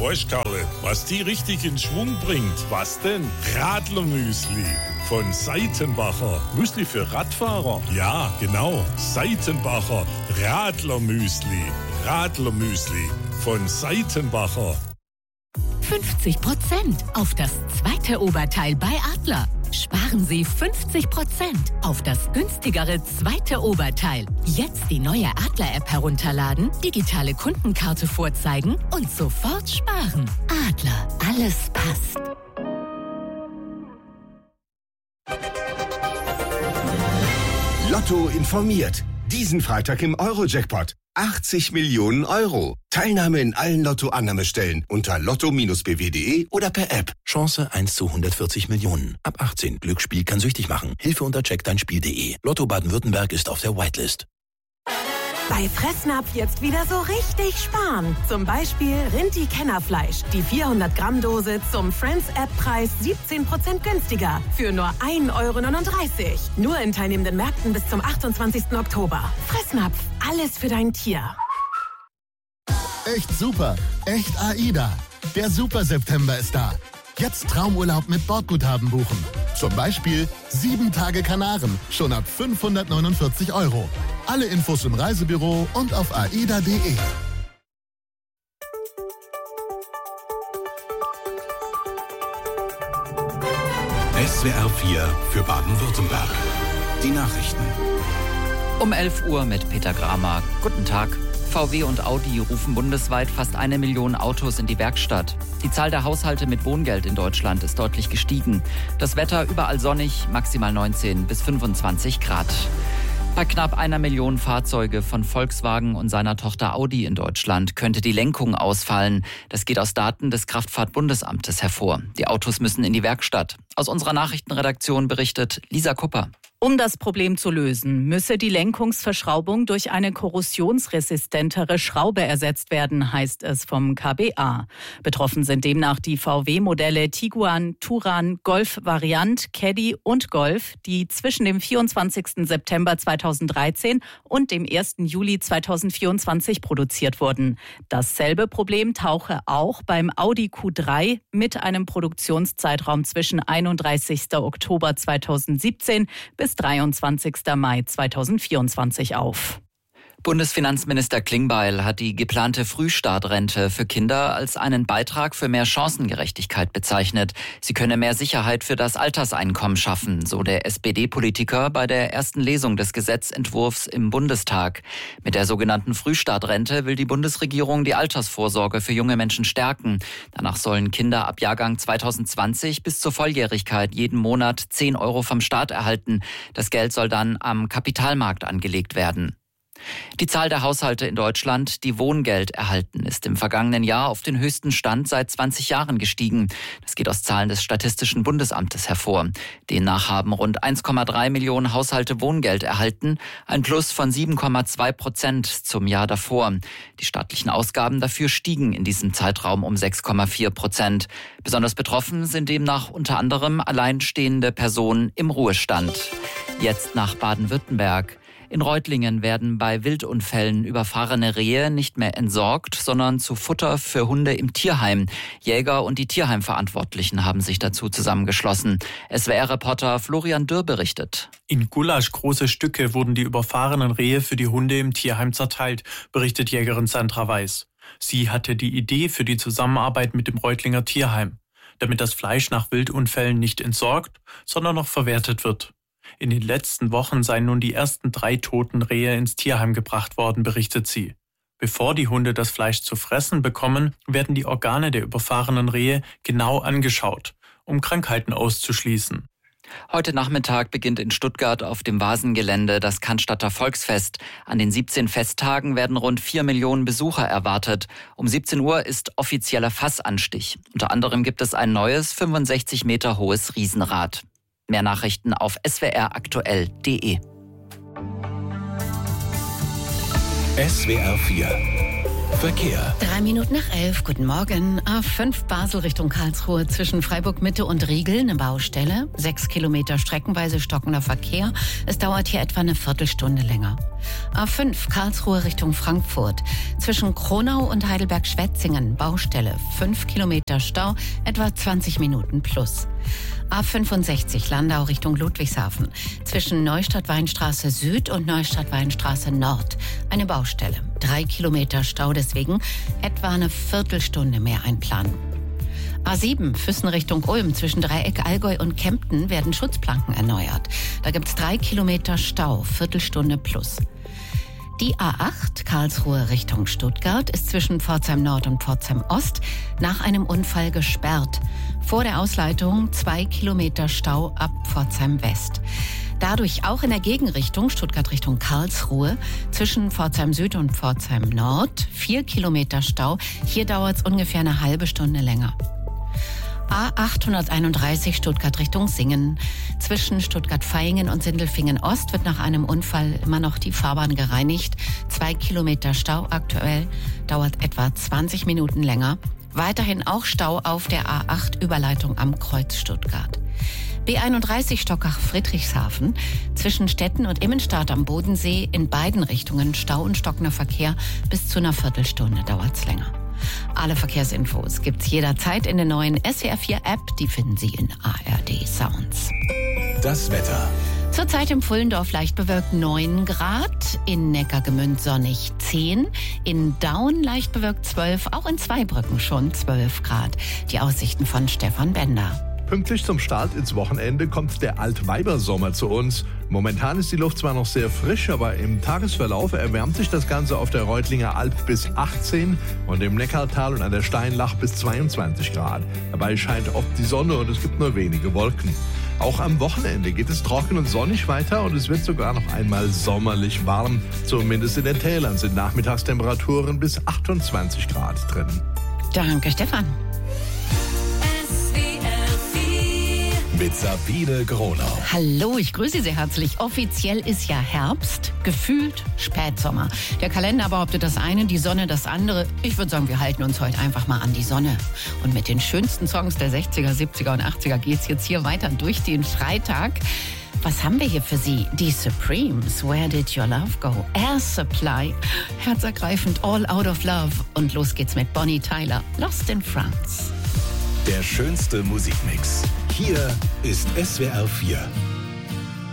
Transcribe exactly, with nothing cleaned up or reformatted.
Weißt, Karle, was die richtig in Schwung bringt? Was denn? Radlermüsli von Seitenbacher. Müsli für Radfahrer? Ja, genau. Seitenbacher Radlermüsli. Radlermüsli von Seitenbacher. fünfzig Prozent auf das zweite Oberteil bei Adler. Sparen Sie fünfzig Prozent auf das günstigere zweite Oberteil. Jetzt die neue Adler-App herunterladen, digitale Kundenkarte vorzeigen und sofort sparen. Adler, alles passt. Lotto informiert. Diesen Freitag im Euro-Jackpot. achtzig Millionen Euro. Teilnahme in allen Lotto-Annahmestellen unter lotto Bindestrich b w punkt d e oder per App. Chance eins zu hundertvierzig Millionen. Ab achtzehn. Glücksspiel kann süchtig machen. Hilfe unter check dein Spiel punkt de. Lotto Baden-Württemberg ist auf der Whitelist. Bei Fressnapf jetzt wieder so richtig sparen. Zum Beispiel Rinti-Kennerfleisch. Die vierhundert Gramm Dose zum Friends-App-Preis siebzehn Prozent günstiger. Für nur ein Euro neununddreißig. Nur in teilnehmenden Märkten bis zum achtundzwanzigsten Oktober. Fressnapf. Alles für dein Tier. Echt super. Echt AIDA. Der Super September ist da. Jetzt Traumurlaub mit Bordguthaben buchen. Zum Beispiel sieben Tage Kanaren. Schon ab fünfhundertneunundvierzig Euro. Alle Infos im Reisebüro und auf aida punkt de. S W R vier für Baden-Württemberg. Die Nachrichten. Um elf Uhr mit Peter Gramer. Guten Tag. V W und Audi rufen bundesweit fast eine Million Autos in die Werkstatt. Die Zahl der Haushalte mit Wohngeld in Deutschland ist deutlich gestiegen. Das Wetter überall sonnig, maximal neunzehn bis fünfundzwanzig Grad. Bei knapp einer Million Fahrzeuge von Volkswagen und seiner Tochter Audi in Deutschland könnte die Lenkung ausfallen. Das geht aus Daten des Kraftfahrtbundesamtes hervor. Die Autos müssen in die Werkstatt. Aus unserer Nachrichtenredaktion berichtet Lisa Kupper. Um das Problem zu lösen, müsse die Lenkungsverschraubung durch eine korrosionsresistentere Schraube ersetzt werden, heißt es vom K B A. Betroffen sind demnach die V W-Modelle Tiguan, Touran, Golf Variant, Caddy und Golf, die zwischen dem vierundzwanzigsten September zweitausenddreizehn und dem ersten Juli zweitausendvierundzwanzig produziert wurden. Dasselbe Problem tauche auch beim Audi Q drei mit einem Produktionszeitraum zwischen einunddreißigsten Oktober zweitausendsiebzehn bis dreiundzwanzigsten Mai zweitausendvierundzwanzig auf. Bundesfinanzminister Klingbeil hat die geplante Frühstartrente für Kinder als einen Beitrag für mehr Chancengerechtigkeit bezeichnet. Sie könne mehr Sicherheit für das Alterseinkommen schaffen, so der S P D-Politiker bei der ersten Lesung des Gesetzentwurfs im Bundestag. Mit der sogenannten Frühstartrente will die Bundesregierung die Altersvorsorge für junge Menschen stärken. Danach sollen Kinder ab Jahrgang zweitausendzwanzig bis zur Volljährigkeit jeden Monat zehn Euro vom Staat erhalten. Das Geld soll dann am Kapitalmarkt angelegt werden. Die Zahl der Haushalte in Deutschland, die Wohngeld erhalten, ist im vergangenen Jahr auf den höchsten Stand seit zwanzig Jahren gestiegen. Das geht aus Zahlen des Statistischen Bundesamtes hervor. Demnach haben rund eins Komma drei Millionen Haushalte Wohngeld erhalten, ein Plus von sieben Komma zwei Prozent zum Jahr davor. Die staatlichen Ausgaben dafür stiegen in diesem Zeitraum um sechs Komma vier Prozent. Besonders betroffen sind demnach unter anderem alleinstehende Personen im Ruhestand. Jetzt nach Baden-Württemberg. In Reutlingen werden bei Wildunfällen überfahrene Rehe nicht mehr entsorgt, sondern zu Futter für Hunde im Tierheim. Jäger und die Tierheimverantwortlichen haben sich dazu zusammengeschlossen. S W R-Reporter Florian Dürr berichtet. In Gulasch große Stücke wurden die überfahrenen Rehe für die Hunde im Tierheim zerteilt, berichtet Jägerin Sandra Weiß. Sie hatte die Idee für die Zusammenarbeit mit dem Reutlinger Tierheim, damit das Fleisch nach Wildunfällen nicht entsorgt, sondern noch verwertet wird. In den letzten Wochen seien nun die ersten drei toten Rehe ins Tierheim gebracht worden, berichtet sie. Bevor die Hunde das Fleisch zu fressen bekommen, werden die Organe der überfahrenen Rehe genau angeschaut, um Krankheiten auszuschließen. Heute Nachmittag beginnt in Stuttgart auf dem Vasengelände das Cannstatter Volksfest. An den siebzehn Festtagen werden rund vier Millionen Besucher erwartet. Um siebzehn Uhr ist offizieller Fassanstich. Unter anderem gibt es ein neues, fünfundsechzig Meter hohes Riesenrad. Mehr Nachrichten auf s w r aktuell punkt d e. S W R vier Verkehr. Drei Minuten nach elf, guten Morgen. A fünf Basel Richtung Karlsruhe zwischen Freiburg Mitte und Riegel, eine Baustelle. Sechs Kilometer streckenweise stockender Verkehr. Es dauert hier etwa eine Viertelstunde länger. A fünf Karlsruhe Richtung Frankfurt zwischen Kronau und Heidelberg-Schwetzingen, Baustelle. Fünf Kilometer Stau, etwa zwanzig Minuten plus. A fünfundsechzig Landau Richtung Ludwigshafen zwischen Neustadt-Weinstraße Süd und Neustadt-Weinstraße Nord. Eine Baustelle. Drei Kilometer Stau, deswegen etwa eine Viertelstunde mehr einplanen. A sieben Füssen Richtung Ulm zwischen Dreieck Allgäu und Kempten werden Schutzplanken erneuert. Da gibt's drei Kilometer Stau, Viertelstunde plus. Die A acht Karlsruhe Richtung Stuttgart ist zwischen Pforzheim Nord und Pforzheim Ost nach einem Unfall gesperrt. Vor der Ausleitung zwei Kilometer Stau ab Pforzheim West. Dadurch auch in der Gegenrichtung Stuttgart Richtung Karlsruhe zwischen Pforzheim Süd und Pforzheim Nord vier Kilometer Stau. Hier dauert es ungefähr eine halbe Stunde länger. A achthunderteinunddreißig Stuttgart Richtung Singen. Zwischen Stuttgart-Vaihingen und Sindelfingen Ost wird nach einem Unfall immer noch die Fahrbahn gereinigt. Zwei Kilometer Stau aktuell, dauert etwa zwanzig Minuten länger. Weiterhin auch Stau auf der A acht Überleitung am Kreuz Stuttgart. B einunddreißig Stockach-Friedrichshafen zwischen Stetten und Immenstadt am Bodensee in beiden Richtungen Stau und stockender Verkehr. Bis zu einer Viertelstunde dauert's länger. Alle Verkehrsinfos gibt's jederzeit in der neuen S W R vier App. Die finden Sie in A R D Sounds. Das Wetter. Zurzeit im Pfullendorf leicht bewölkt neun Grad, in Neckargemünd sonnig zehn, in Daun leicht bewölkt zwölf, auch in Zweibrücken schon zwölf Grad. Die Aussichten von Stefan Bender. Pünktlich zum Start ins Wochenende kommt der Altweibersommer zu uns. Momentan ist die Luft zwar noch sehr frisch, aber im Tagesverlauf erwärmt sich das Ganze auf der Reutlinger Alb bis achtzehn und im Neckartal und an der Steinlach bis zweiundzwanzig Grad. Dabei scheint oft die Sonne und es gibt nur wenige Wolken. Auch am Wochenende geht es trocken und sonnig weiter und es wird sogar noch einmal sommerlich warm. Zumindest in den Tälern sind Nachmittagstemperaturen bis achtundzwanzig Grad drin. Danke, Stefan. Mit Sabine Gronau. Hallo, ich grüße Sie sehr herzlich. Offiziell ist ja Herbst, gefühlt Spätsommer. Der Kalender behauptet das eine, die Sonne das andere. Ich würde sagen, wir halten uns heute einfach mal an die Sonne. Und mit den schönsten Songs der sechziger, siebziger und achtziger geht's jetzt hier weiter durch den Freitag. Was haben wir hier für Sie? Die Supremes, Where Did Your Love Go? Air Supply, herzergreifend, All Out of Love. Und los geht's mit Bonnie Tyler, Lost in France. Der schönste Musikmix. Hier ist S W R vier.